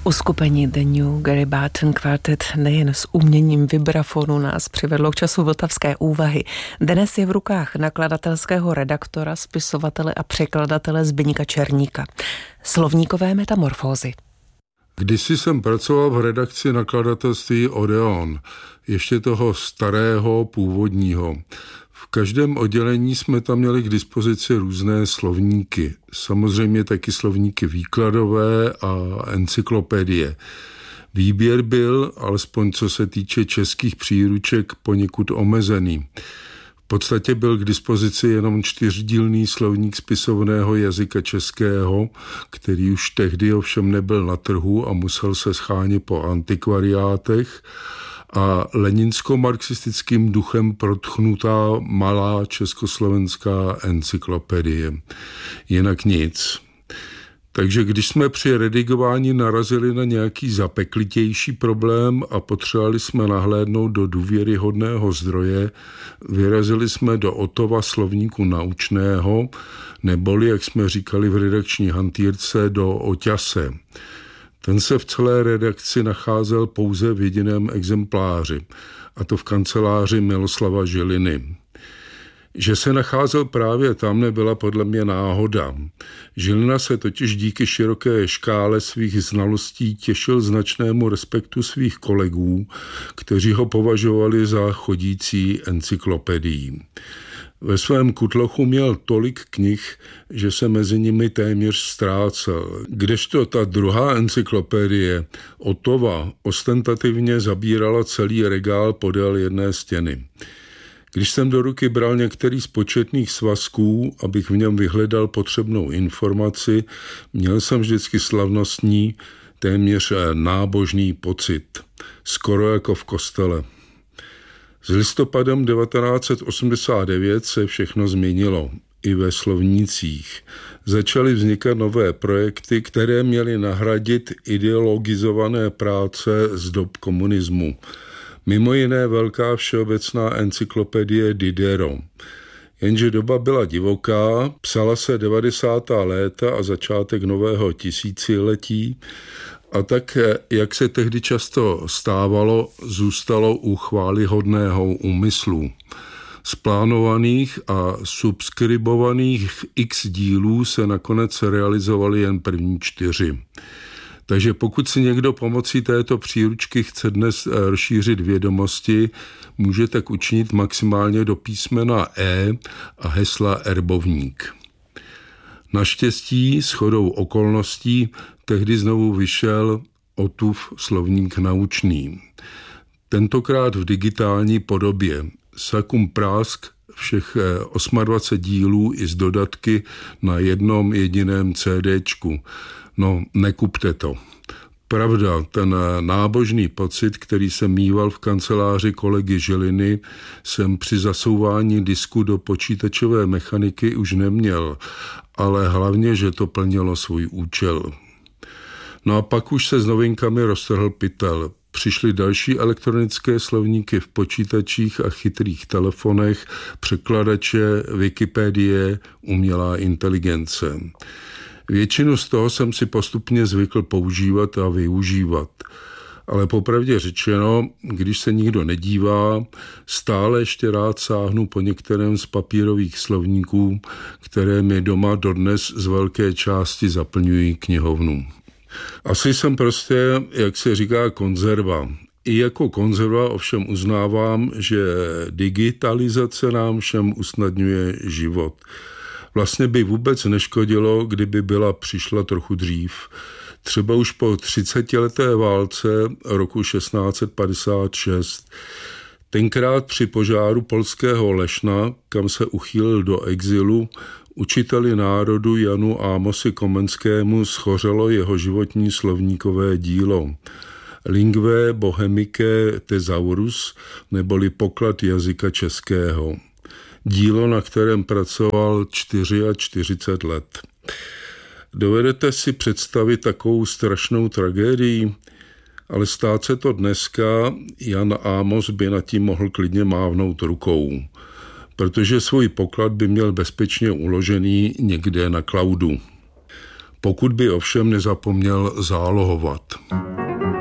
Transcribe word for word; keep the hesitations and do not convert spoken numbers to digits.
Uskupení The New Gary Barton Quartet nejen s uměním vibrafonu nás přivedlo k času vltavské úvahy. Dnes je v rukách nakladatelského redaktora, spisovatele a překladatele Zbyňka Černíka. Slovníkové metamorfózy. Kdysi jsem pracoval v redakci nakladatelství Odeon, ještě toho starého, původního. V každém oddělení jsme tam měli k dispozici různé slovníky. Samozřejmě taky slovníky výkladové a encyklopedie. Výběr byl, alespoň co se týče českých příruček, poněkud omezený. V podstatě byl k dispozici jenom čtyřdílný slovník spisovného jazyka českého, který už tehdy ovšem nebyl na trhu a musel se schánět po antikvariátech, a leninsko-marxistickým duchem protchnutá malá československá encyklopedie. Jinak nic. Takže když jsme při redigování narazili na nějaký zapeklitější problém a potřebovali jsme nahlédnout do důvěryhodného zdroje, vyrazili jsme do Ottova slovníku naučného, neboli, jak jsme říkali v redakční hantýrce, do Oťase. Ten se v celé redakci nacházel pouze v jediném exempláři, a to v kanceláři Miloslava Žiliny. Že se nacházel právě tam, nebyla podle mě náhoda. Žilina se totiž díky široké škále svých znalostí těšil značnému respektu svých kolegů, kteří ho považovali za chodící encyklopedii. Ve svém kutlochu měl tolik knih, že se mezi nimi téměř ztrácel. Kdežto ta druhá encyklopedie, Ottova, ostentativně zabírala celý regál podél jedné stěny. Když jsem do ruky bral některý z početných svazků, abych v něm vyhledal potřebnou informaci, měl jsem vždycky slavnostní, téměř nábožný pocit. Skoro jako v kostele. S listopadem devatenáct set osmdesát devět se všechno změnilo, i ve slovnících. Začaly vznikat nové projekty, které měly nahradit ideologizované práce z dob komunismu. Mimo jiné velká všeobecná encyklopedie Diderot. Jenže doba byla divoká, psala se devadesátá léta a začátek nového tisíciletí, a tak, jak se tehdy často stávalo, zůstalo u chvályhodného úmyslu. Z plánovaných a subskribovaných x dílů se nakonec realizovaly jen první čtyři. Takže pokud si někdo pomocí této příručky chce dnes rozšířit vědomosti, může tak učinit maximálně do písmena E a hesla erbovník. Naštěstí shodou okolností tehdy znovu vyšel Ottův slovník naučný. Tentokrát v digitální podobě. Sakum prásk všech dvacet osm dílů i z dodatky na jednom jediném CDčku. No, nekupte to. Pravda, ten nábožný pocit, který jsem mýval v kanceláři kolegy Žiliny, jsem při zasouvání disku do počítačové mechaniky už neměl, ale hlavně, že to plnilo svůj účel. No a pak už se s novinkami roztrhl pytel. Přišly další elektronické slovníky v počítačích a chytrých telefonech, překladače, Wikipedie, umělá inteligence. Většinu z toho jsem si postupně zvykl používat a využívat. Ale popravdě řečeno, když se nikdo nedívá, stále ještě rád sáhnu po některém z papírových slovníků, které mi doma dodnes z velké části zaplňují knihovnu. Asi jsem prostě, jak se říká, konzerva. I jako konzerva ovšem uznávám, že digitalizace nám všem usnadňuje život. Vlastně by vůbec neškodilo, kdyby byla přišla trochu dřív. Třeba už po třicetileté válce roku šestnáct set padesát šest. Tenkrát při požáru polského Lešna, kam se uchýlil do exilu, učiteli národu Janu Amosi Komenskému schořelo jeho životní slovníkové dílo. Lingve Bohemicae Thesaurus, neboli poklad jazyka českého. Dílo, na kterém pracoval čtyřicet čtyři let. Dovedete si představit takovou strašnou tragédii? Ale stát se to dneska, Jan Amos by nad tím mohl klidně mávnout rukou, protože svůj poklad by měl bezpečně uložený někde na cloudu. pokud by ovšem nezapomněl zálohovat.